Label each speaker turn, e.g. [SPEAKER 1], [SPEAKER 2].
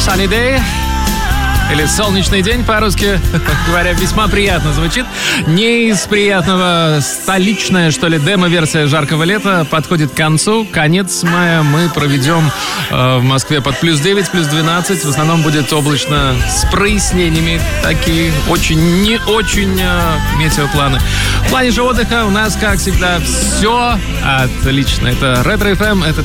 [SPEAKER 1] Sunny day. Или солнечный день, по-русски говоря, весьма приятно звучит. Не из приятного столичная, что ли, демо-версия жаркого лета подходит к концу. Конец мая мы проведем в Москве под +9, +12. В основном будет облачно с прояснениями. Такие очень, не очень метеопланы. В плане же отдыха у нас, как всегда, все отлично. Это Ретро FM, это